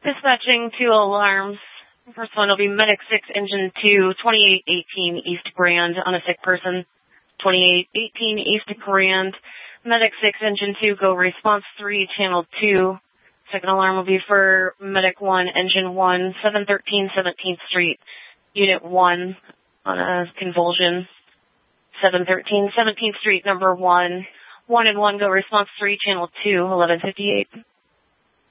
Dispatching 2 alarms. First one will be Medic 6, Engine 2, 2818 East Grand on a sick person. 2818 East Grand. Medic 6, Engine 2, go response 3, Channel 2. Second alarm will be for Medic 1, Engine 1, 713 17th Street, Unit 1 on a convulsion. 713 17th Street, number 1. 1 and 1, go response 3, Channel 2, 1158.